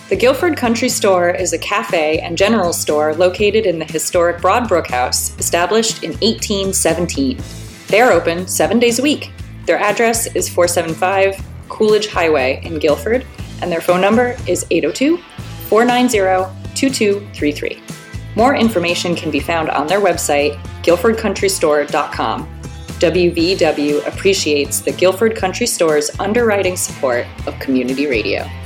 The Guilford Country Store is a cafe and general store located in the historic Broadbrook House, established in 1817. They are open 7 days a week. Their address is 475 Coolidge Highway in Guilford, and their phone number is 802-490-2233. More information can be found on their website, guilfordcountrystore.com. WVW appreciates the Guilford Country Store's underwriting support of community radio.